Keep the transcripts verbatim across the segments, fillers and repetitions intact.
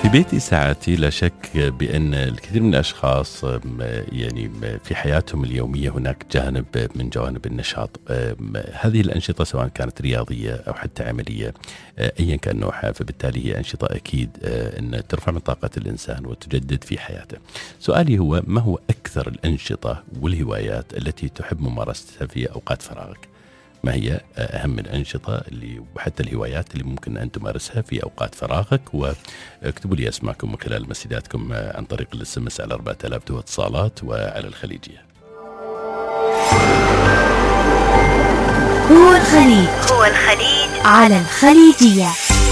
في بيت ساعاتي لا شك بأن الكثير من الأشخاص يعني في حياتهم اليومية هناك جانب من جوانب النشاط. هذه الأنشطة سواء كانت رياضية أو حتى عملية أيا كان نوعها، فبالتالي هي أنشطة أكيد أن ترفع من طاقة الإنسان وتجدد في حياته. سؤالي هو: ما هو أكثر الأنشطة والهوايات التي تحب ممارستها في أوقات فراغك؟ ما هي أهم الأنشطة اللي وحتى الهوايات اللي ممكن أن تمارسها في أوقات فراغك؟ واكتبوا لي أسماءكم من خلال مسجاتكم عن طريق الاس ام اس على أربعة آلاف دو اتصالات وعلى الخليجية. هو الخليج هو الخليج على الخليجية.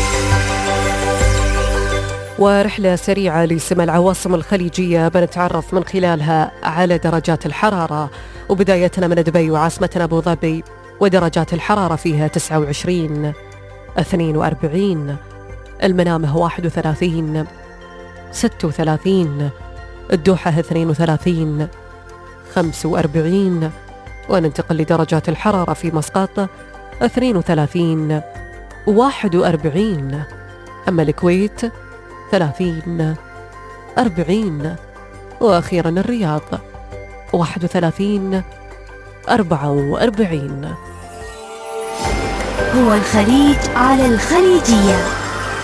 ورحلة سريعة لسمع العواصم الخليجية بنتعرف من خلالها على درجات الحرارة، وبدايتنا من دبي وعاصمتنا أبو ظبي، ودرجات الحرارة فيها تسعة وعشرين، اثنين وأربعين، المنامة واحد وثلاثين، ستة وثلاثين، الدوحة اثنين وثلاثين، خمسة وأربعين، وننتقل لدرجات الحرارة في مسقط اثنين وثلاثين، واحد وأربعين، أما الكويت ثلاثين، أربعين، وأخيرا الرياض واحد وثلاثين، أربعة وأربعين. هو الخليج على الخليجية.